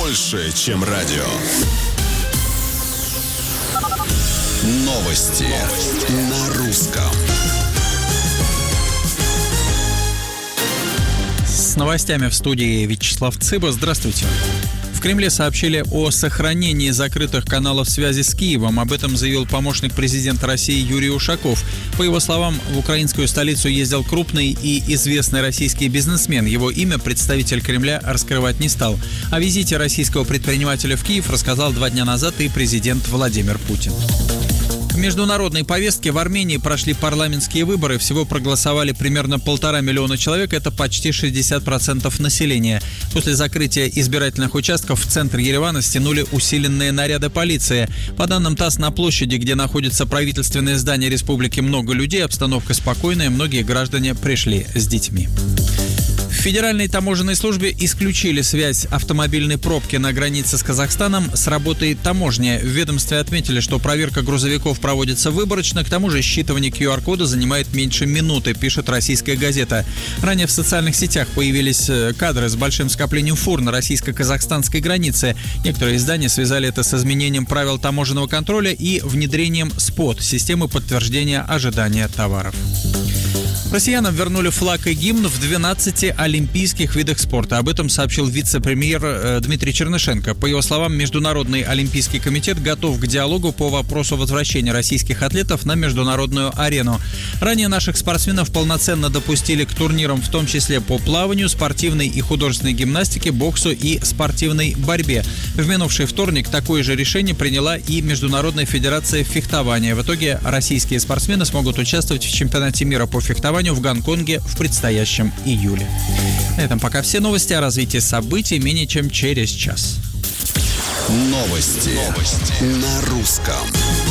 больше, чем радио. Новости на русском. С новостями в студии Вячеслав Цыба. Здравствуйте. В Кремле сообщили о сохранении закрытых каналов связи с Киевом. Об этом заявил помощник президента России Юрий Ушаков. По его словам, в украинскую столицу ездил крупный и известный российский бизнесмен. Его имя представитель Кремля раскрывать не стал. О визите российского предпринимателя в Киев рассказал 2 дня назад и президент Владимир Путин. В международной повестке в Армении прошли парламентские выборы. Всего проголосовали примерно 1,5 миллиона человек. Это почти 60% населения. После закрытия избирательных участков в центр Еревана стянули усиленные наряды полиции. По данным ТАСС, на площади, где находится правительственное здание республики, много людей. Обстановка спокойная. Многие граждане пришли с детьми. В Федеральной таможенной службе исключили связь автомобильной пробки на границе с Казахстаном с работой таможни. В ведомстве отметили, что проверка грузовиков проводится выборочно, к тому же считывание QR-кода занимает меньше минуты, пишет «Российская газета». Ранее в социальных сетях появились кадры с большим скоплением фур на российско-казахстанской границе. Некоторые издания связали это с изменением правил таможенного контроля и внедрением СПОТ – системы подтверждения ожидания товаров. Россиянам вернули флаг и гимн в 12 олимпийских видах спорта. Об этом сообщил вице-премьер Дмитрий Чернышенко. По его словам, Международный олимпийский комитет готов к диалогу по вопросу возвращения российских атлетов на международную арену. Ранее наших спортсменов полноценно допустили к турнирам, в том числе по плаванию, спортивной и художественной гимнастике, боксу и спортивной борьбе. В минувший вторник такое же решение приняла и Международная федерация фехтования. В итоге российские спортсмены смогут участвовать в чемпионате мира по фехтованию в Гонконге в предстоящем июле. На этом пока все новости. О развитии событий менее чем через час. Новости на русском.